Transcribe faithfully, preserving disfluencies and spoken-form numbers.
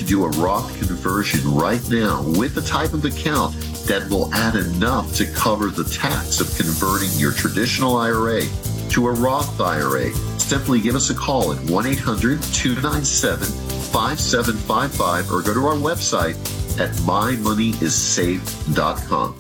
do a Roth conversion right now with the type of account that will add enough to cover the tax of converting your traditional I R A to a Roth I R A. Simply give us a call at one eight hundred, two nine seven, five seven five five or go to our website at my money is saved dot com.